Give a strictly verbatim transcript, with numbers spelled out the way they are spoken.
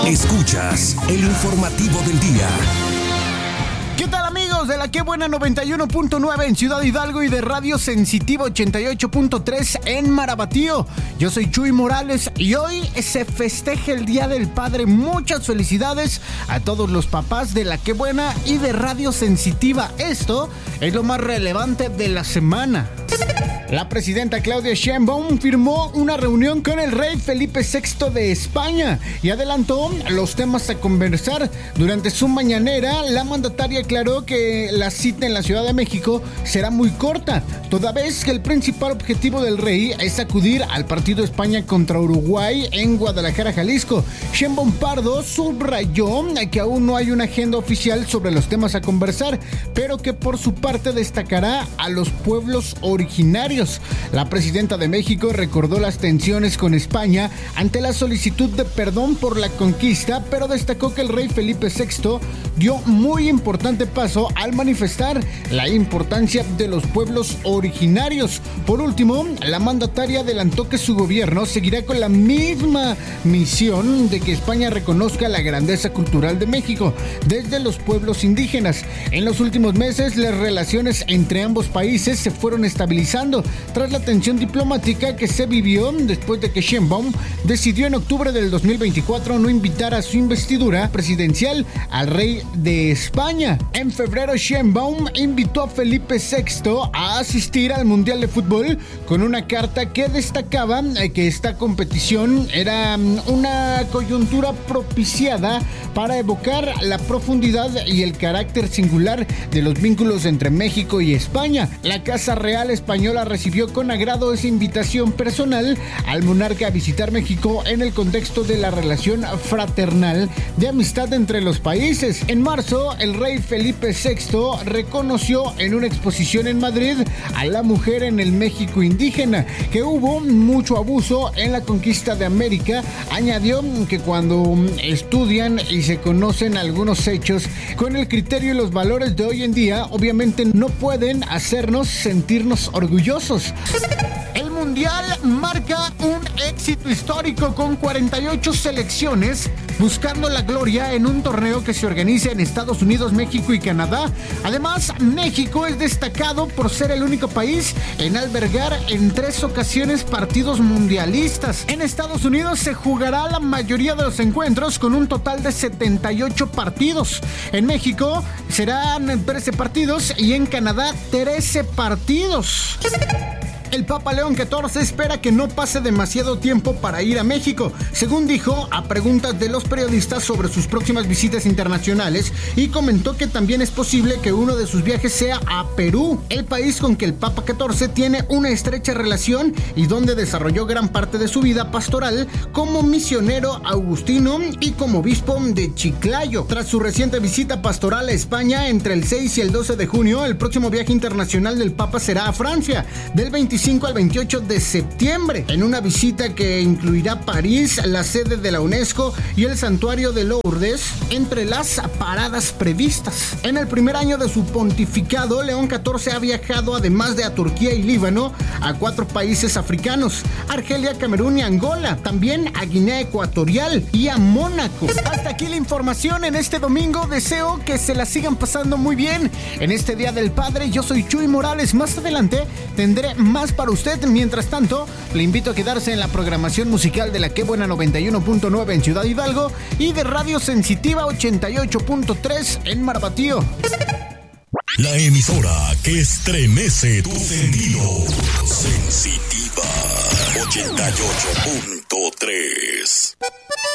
Escuchas el informativo del día. ¿Qué tal, amigos de la Qué Buena noventa y uno punto nueve en Ciudad Hidalgo y de Radio Sensitiva ochenta y ocho punto tres en Marabatío? Yo soy Chuy Morales y hoy se festeja el Día del Padre. Muchas felicidades a todos los papás de la Qué Buena y de Radio Sensitiva. Esto es lo más relevante de la semana. La presidenta Claudia Sheinbaum firmó una reunión con el rey Felipe sexto de España y adelantó los temas a conversar. Durante su mañanera, la mandataria aclaró que la cita en la Ciudad de México será muy corta, toda vez que el principal objetivo del rey es acudir al partido España contra Uruguay en Guadalajara, Jalisco. Sheinbaum Pardo subrayó que aún no hay una agenda oficial sobre los temas a conversar, pero que por su parte destacará a los pueblos originarios. La presidenta de México recordó las tensiones con España ante la solicitud de perdón por la conquista, pero destacó que el rey Felipe sexto dio muy importante paso al manifestar la importancia de los pueblos originarios. Por último, la mandataria adelantó que su gobierno seguirá con la misma misión de que España reconozca la grandeza cultural de México desde los pueblos indígenas. En los últimos meses, las relaciones entre ambos países se fueron estabilizando tras la tensión diplomática que se vivió después de que Sheinbaum decidió en octubre del dos mil veinticuatro no invitar a su investidura presidencial al rey de España. En febrero, Sheinbaum invitó a Felipe sexto a asistir al Mundial de Fútbol con una carta que destacaba que esta competición era una coyuntura propiciada para evocar la profundidad y el carácter singular de los vínculos entre México y España. La Casa Real Española recibió con agrado esa invitación personal al monarca a visitar México en el contexto de la relación fraternal de amistad entre los países. En marzo, el rey Felipe sexto reconoció en una exposición en Madrid a la mujer en el México indígena, que hubo mucho abuso en la conquista de América. Añadió que cuando estudian y se conocen algunos hechos con el criterio y los valores de hoy en día, obviamente no pueden hacernos sentirnos orgullosos. El Mundial marca un éxito histórico con cuarenta y ocho selecciones buscando la gloria en un torneo que se organiza en Estados Unidos, México y Canadá. Además, México es destacado por ser el único país en albergar en tres ocasiones partidos mundialistas. En Estados Unidos se jugará la mayoría de los encuentros con un total de setenta y ocho partidos. En México serán trece partidos y en Canadá trece partidos. El Papa León catorce espera que no pase demasiado tiempo para ir a México, según dijo a preguntas de los periodistas sobre sus próximas visitas internacionales, y comentó que también es posible que uno de sus viajes sea a Perú, el país con que el Papa catorce tiene una estrecha relación y donde desarrolló gran parte de su vida pastoral como misionero agustino y como obispo de Chiclayo. Tras su reciente visita pastoral a España entre el seis y el doce de junio, el próximo viaje internacional del Papa será a Francia, del veinticinco al veintiocho de septiembre, en una visita que incluirá París, la sede de la UNESCO y el santuario de Lourdes, entre las paradas previstas. En el primer año de su pontificado, León catorce ha viajado, además de a Turquía y Líbano, a cuatro países africanos: Argelia, Camerún y Angola, también a Guinea Ecuatorial y a Mónaco. Hasta aquí la información en este domingo. Deseo que se la sigan pasando muy bien en este Día del Padre. Yo soy Chuy Morales. Más adelante tendré más para usted. Mientras tanto, le invito a quedarse en la programación musical de la Qué Buena noventa y uno punto nueve en Ciudad Hidalgo y de Radio Sensitiva ochenta y ocho punto tres en Marabatío. La emisora que estremece tus sentidos. Sensitiva ochenta y ocho punto tres.